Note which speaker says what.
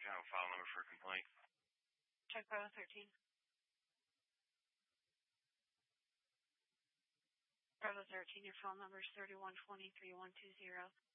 Speaker 1: you have a file number for a complaint?
Speaker 2: Check Bravo 13. Bravo 13, your phone number is 3123120.